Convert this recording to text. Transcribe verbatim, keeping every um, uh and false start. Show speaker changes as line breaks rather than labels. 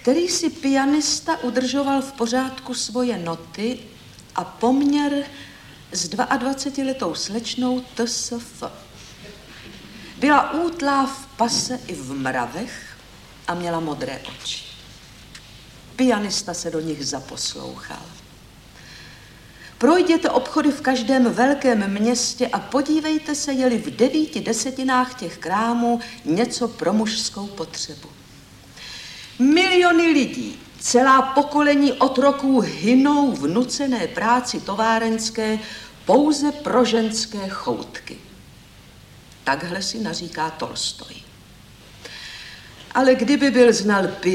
který si pianista udržoval v pořádku svoje noty a poměr s dvaadvacetiletou slečnou T S F. Byla útlá v pase i v mravech a měla modré oči. Pianista se do nich zaposlouchal. Projděte obchody v každém velkém městě a podívejte se, je-li v devíti desetinách těch krámů něco pro mužskou potřebu. Miliony lidí, celá pokolení otroků hynou v nucené práci továrenské pouze pro ženské choutky. Takhle si naříká Tolstoj. Ale kdyby byl znal